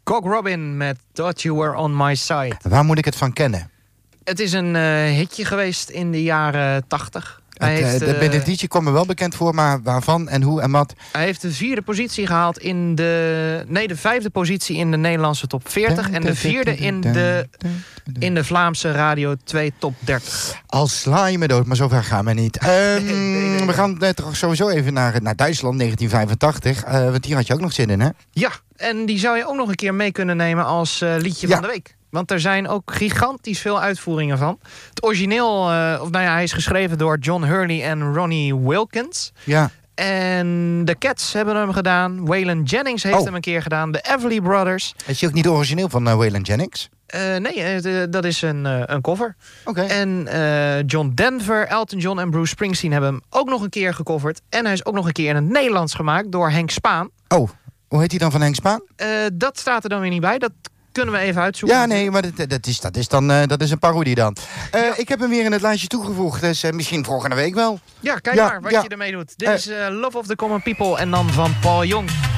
Cock Robin met Thought You Were On My Side. Waar moet ik het van kennen? Het is een hitje geweest in de jaren 80. Het liedje komt me wel bekend voor, maar waarvan en hoe en wat? Hij heeft de 4e positie gehaald in de 5e positie in de Nederlandse top 40 en de 4e in de Vlaamse Radio 2 top 30. Al sla je me dood, maar zover gaan we niet. We gaan toch sowieso even naar Duitsland, 1985. Want hier had je ook nog zin in, hè? Ja, en die zou je ook nog een keer mee kunnen nemen als liedje van de week. Want er zijn ook gigantisch veel uitvoeringen van. Het origineel, hij is geschreven door John Hurley en Ronnie Wilkins. Ja. En de Cats hebben hem gedaan. Waylon Jennings heeft hem een keer gedaan. De Everly Brothers. Is je ook niet origineel van Waylon Jennings? Nee, dat is een cover. Okay. En John Denver, Elton John en Bruce Springsteen hebben hem ook nog een keer gecoverd. En hij is ook nog een keer in het Nederlands gemaakt door Henk Spaan. Oh, hoe heet hij dan van Henk Spaan? Dat staat er dan weer niet bij. Dat kunnen we even uitzoeken. Ja, nee, maar dat is een parodie dan. Ik heb hem weer in het lijstje toegevoegd, dus misschien volgende week wel. Ja, kijk maar wat je ermee doet. Dit is Love of the Common People en dan van Paul Young.